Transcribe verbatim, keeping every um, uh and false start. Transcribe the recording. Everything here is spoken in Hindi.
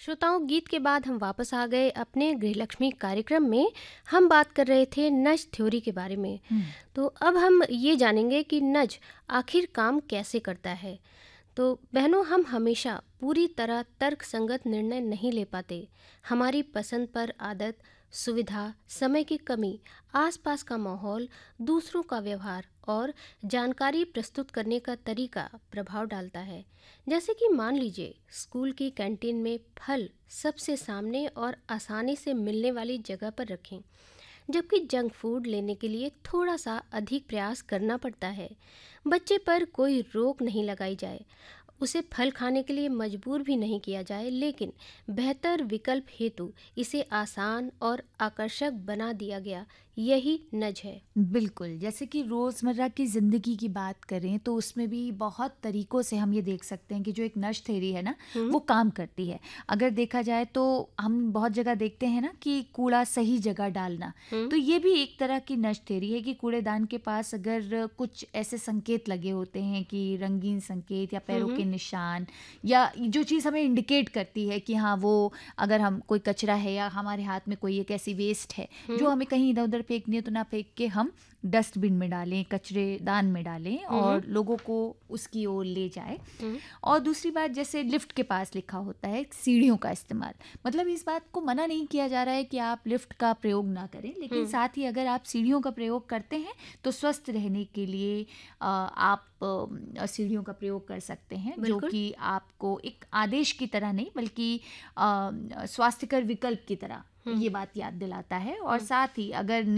श्रोताओं, गीत के बाद हम वापस आ गए अपने गृहलक्ष्मी कार्यक्रम में। हम बात कर रहे थे नज थ्योरी के बारे में। हुँ। तो अब हम ये जानेंगे कि नज आखिर काम कैसे करता है। तो बहनों, हम हमेशा पूरी तरह तर्कसंगत निर्णय नहीं ले पाते। हमारी पसंद पर आदत, सुविधा, समय की कमी, आसपास का माहौल, दूसरों का व्यवहार और जानकारी प्रस्तुत करने का तरीका प्रभाव डालता है। जैसे कि मान लीजिए, स्कूल की कैंटीन में फल सबसे सामने और आसानी से मिलने वाली जगह पर रखें, जबकि जंक फूड लेने के लिए थोड़ा सा अधिक प्रयास करना पड़ता है। बच्चे पर कोई रोक नहीं लगाई जाए, उसे फल खाने के लिए मजबूर भी नहीं किया जाए, लेकिन बेहतर विकल्प हेतु इसे आसान और आकर्षक बना दिया गया। यही नज है। बिल्कुल, जैसे कि रोज़मर्रा की ज़िंदगी की बात करें तो उसमें भी बहुत तरीक़ों से हम ये देख सकते हैं कि जो एक नज थ्योरी है ना, हम्म। वो काम करती है। अगर देखा जाए तो हम बहुत जगह देखते हैं ना कि कूड़ा सही जगह डालना, हम्म। तो ये भी एक तरह की नज थ्योरी है कि कूड़ेदान के पास अगर कुछ ऐसे संकेत लगे होते हैं कि रंगीन संकेत या पैरों हम्म। के निशान, या जो चीज़ हमें इंडिकेट करती है कि हाँ, वो अगर हम कोई कचरा है या हमारे हाथ में कोई एक ऐसी वेस्ट है जो हम्म। हमें कहीं इधर-उधर फेंकनी है, तो ना फेंक के हम डस्टबिन में डालें, कचरेदान में डालें हम्म। और लोगों को उसकी ओर ले जाएँ। हम्म। और दूसरी बात, जैसे लिफ्ट के पास लिखा होता है सीढ़ियों का इस्तेमाल, मतलब इस बात को मना नहीं किया जा रहा है कि आप लिफ्ट का प्रयोग ना करें, लेकिन हम्म। साथ ही अगर आप सीढ़ियों का प्रयोग करते हैं तो स्वस्थ रहने के लिए अ, आप अ, सीढ़ियों का प्रयोग कर सकते हैं, जो बिल्कुल। कि आपको एक आदेश की तरह नहीं बल्कि अ, स्वास्थ्यकर विकल्प की तरह हम्म। ये बात याद दिलाता है। और हम्म। साथ ही अगर